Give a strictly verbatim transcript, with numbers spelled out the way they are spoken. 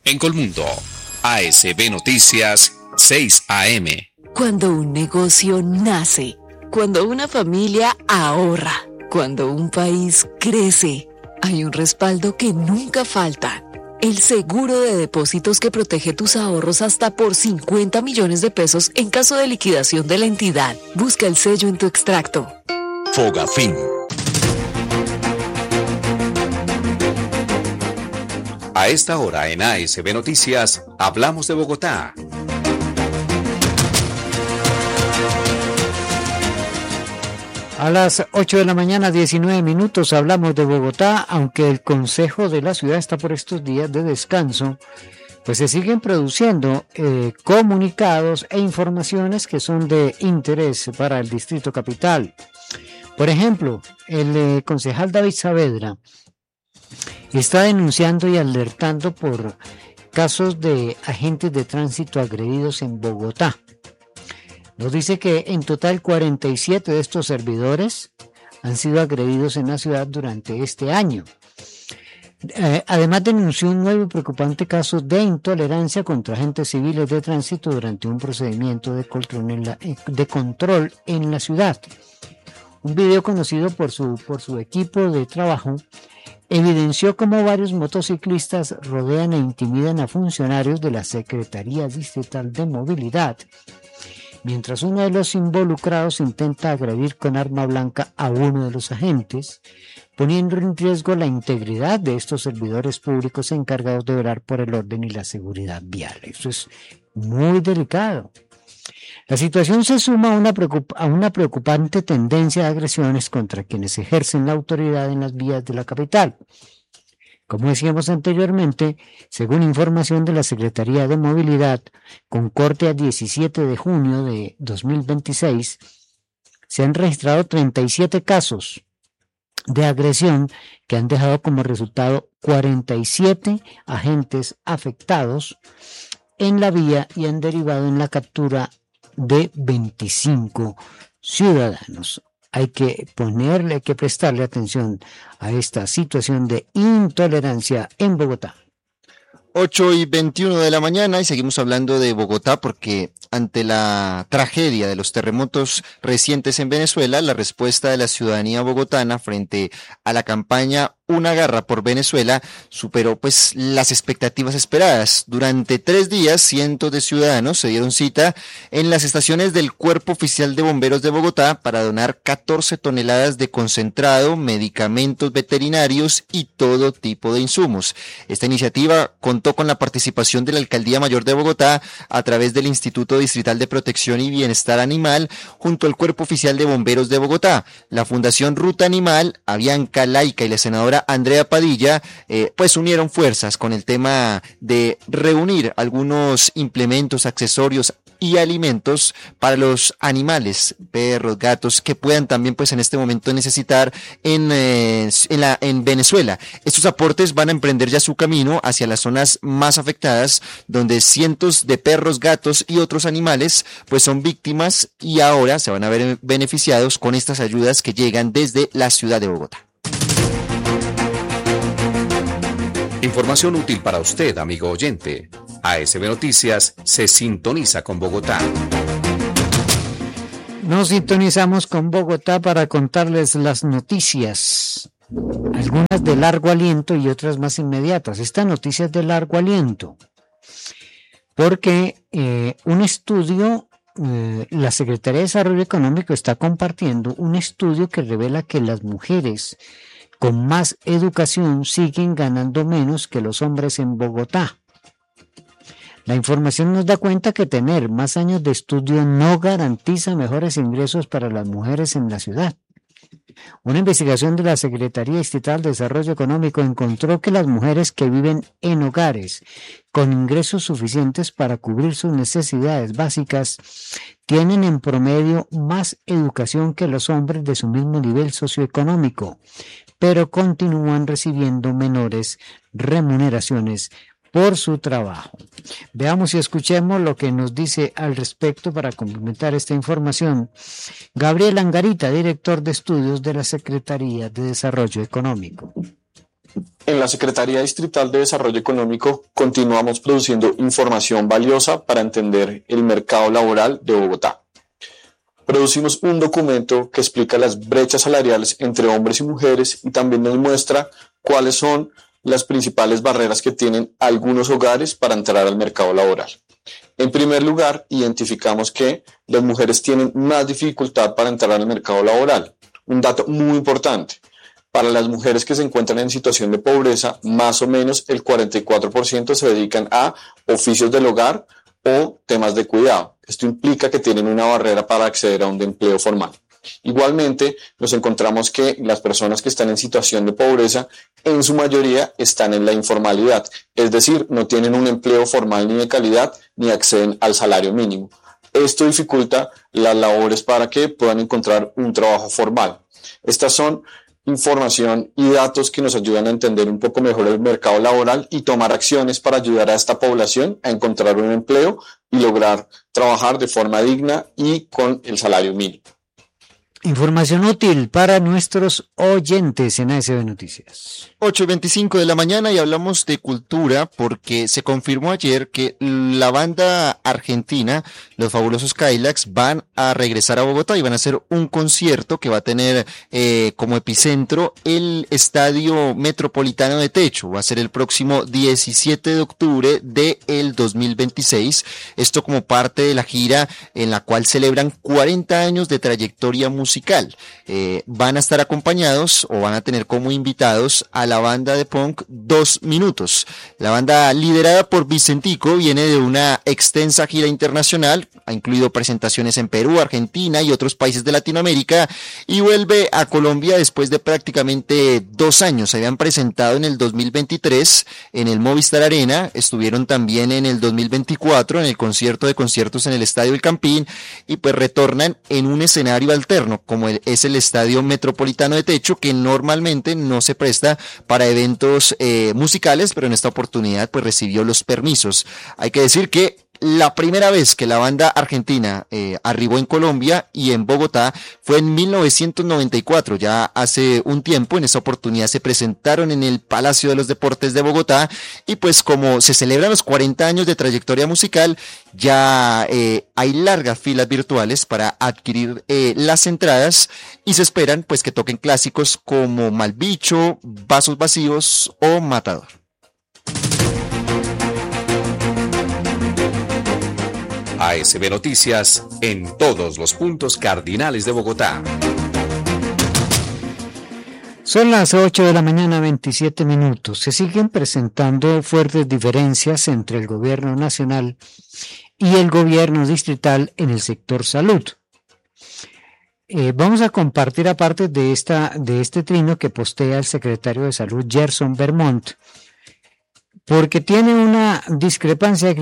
En Colmundo, A S B Noticias, seis A M. Cuando un negocio nace, cuando una familia ahorra, cuando un país crece, hay un respaldo que nunca falta. El seguro de depósitos que protege tus ahorros hasta por cincuenta millones de pesos en caso de liquidación de la entidad. Busca el sello en tu extracto. Fogafín. A esta hora en A S B Noticias, hablamos de Bogotá. A las ocho de la mañana, diecinueve minutos, hablamos de Bogotá, aunque el Consejo de la Ciudad está por estos días de descanso, pues se siguen produciendo eh, comunicados e informaciones que son de interés para el Distrito Capital. Por ejemplo, el eh, concejal David Saavedra está denunciando y alertando por casos de agentes de tránsito agredidos en Bogotá. Nos dice que en total cuarenta y siete de estos servidores han sido agredidos en la ciudad durante este año. Eh, además denunció un nuevo y preocupante caso de intolerancia contra agentes civiles de tránsito durante un procedimiento de control en la, de control en la ciudad. Un video conocido por su, por su equipo de trabajo evidenció cómo varios motociclistas rodean e intimidan a funcionarios de la Secretaría Distrital de Movilidad, mientras uno de los involucrados intenta agredir con arma blanca a uno de los agentes, poniendo en riesgo la integridad de estos servidores públicos encargados de velar por el orden y la seguridad vial. Eso es muy delicado. La situación se suma a una, preocup- a una preocupante tendencia de agresiones contra quienes ejercen la autoridad en las vías de la capital. Como decíamos anteriormente, según información de la Secretaría de Movilidad, con corte a diecisiete de junio de dos mil veintiséis, se han registrado treinta y siete casos de agresión que han dejado como resultado cuarenta y siete agentes afectados en la vía y han derivado en la captura de veinticinco ciudadanos. Hay que ponerle, hay que prestarle atención a esta situación de intolerancia en Bogotá. ocho y veintiuno de la mañana y seguimos hablando de Bogotá porque ante la tragedia de los terremotos recientes en Venezuela, la respuesta de la ciudadanía bogotana frente a la campaña Una Garra por Venezuela superó pues las expectativas esperadas. Durante tres días, cientos de ciudadanos se dieron cita en las estaciones del Cuerpo Oficial de Bomberos de Bogotá para donar catorce toneladas de concentrado, medicamentos veterinarios y todo tipo de insumos. Esta iniciativa contó con la participación de la Alcaldía Mayor de Bogotá a través del Instituto Distrital de Protección y Bienestar Animal junto al Cuerpo Oficial de Bomberos de Bogotá, la Fundación Ruta Animal, Avianca Laica y la senadora Andrea Padilla, eh, pues unieron fuerzas con el tema de reunir algunos implementos, accesorios y alimentos para los animales, perros, gatos, que puedan también pues en este momento necesitar en, eh, en, la, en Venezuela. Estos aportes van a emprender ya su camino hacia las zonas más afectadas, donde cientos de perros, gatos y otros animales pues son víctimas y ahora se van a ver beneficiados con estas ayudas que llegan desde la ciudad de Bogotá. Información útil para usted, amigo oyente. A S B Noticias se sintoniza con Bogotá. Nos sintonizamos con Bogotá para contarles las noticias, algunas de largo aliento y otras más inmediatas. Esta noticia es de largo aliento, porque eh, un estudio, eh, la Secretaría de Desarrollo Económico está compartiendo un estudio que revela que las mujeres con más educación siguen ganando menos que los hombres en Bogotá. La información nos da cuenta que tener más años de estudio no garantiza mejores ingresos para las mujeres en la ciudad. Una investigación de la Secretaría Distrital de Desarrollo Económico encontró que las mujeres que viven en hogares con ingresos suficientes para cubrir sus necesidades básicas tienen en promedio más educación que los hombres de su mismo nivel socioeconómico, pero continúan recibiendo menores remuneraciones por su trabajo. Veamos y escuchemos lo que nos dice al respecto para complementar esta información Gabriel Angarita, director de estudios de la Secretaría de Desarrollo Económico. En la Secretaría Distrital de Desarrollo Económico continuamos produciendo información valiosa para entender el mercado laboral de Bogotá. Producimos un documento que explica las brechas salariales entre hombres y mujeres y también nos muestra cuáles son las principales barreras que tienen algunos hogares para entrar al mercado laboral. En primer lugar, identificamos que las mujeres tienen más dificultad para entrar al mercado laboral. Un dato muy importante. Para las mujeres que se encuentran en situación de pobreza, más o menos el cuarenta y cuatro por ciento se dedican a oficios del hogar o temas de cuidado. Esto implica que tienen una barrera para acceder a un empleo formal. Igualmente, nos encontramos que las personas que están en situación de pobreza, en su mayoría, están en la informalidad, es decir, no tienen un empleo formal ni de calidad, ni acceden al salario mínimo. Esto dificulta las labores para que puedan encontrar un trabajo formal. Estas son información y datos que nos ayudan a entender un poco mejor el mercado laboral y tomar acciones para ayudar a esta población a encontrar un empleo y lograr trabajar de forma digna y con el salario mínimo. Información útil para nuestros oyentes en A S B Noticias. ocho y veinticinco de la mañana y hablamos de cultura porque se confirmó ayer que la banda argentina, los Fabulosos Cadillacs, van a regresar a Bogotá y van a hacer un concierto que va a tener eh, como epicentro el Estadio Metropolitano de Techo. Va a ser el próximo diecisiete de octubre del dos mil veintiséis. Esto como parte de la gira en la cual celebran cuarenta años de trayectoria musical. musical. Eh, van a estar acompañados o van a tener como invitados a la banda de punk Dos Minutos. La banda liderada por Vicentico viene de una extensa gira internacional, ha incluido presentaciones en Perú, Argentina y otros países de Latinoamérica y vuelve a Colombia después de prácticamente dos años. Se habían presentado en el dos mil veintitrés en el Movistar Arena, estuvieron también en el dos mil veinticuatro en el concierto de conciertos en el Estadio El Campín y pues retornan en un escenario alterno como es el Estadio Metropolitano de Techo, que normalmente no se presta para eventos eh, musicales, pero en esta oportunidad pues recibió los permisos. Hay que decir que la primera vez que la banda argentina eh, arribó en Colombia y en Bogotá fue en mil novecientos noventa y cuatro, ya hace un tiempo. En esa oportunidad se presentaron en el Palacio de los Deportes de Bogotá y pues como se celebran los cuarenta años de trayectoria musical, ya eh, hay largas filas virtuales para adquirir eh, las entradas y se esperan pues que toquen clásicos como Malbicho, Vasos Vacíos o Matador. A S B Noticias en todos los puntos cardinales de Bogotá. Son las ocho de la mañana, veintisiete minutos. Se siguen presentando fuertes diferencias entre el gobierno nacional y el gobierno distrital en el sector salud. Eh, vamos a compartir aparte de, esta, de este trino que postea el secretario de Salud, Gerson Vermont, porque tiene una discrepancia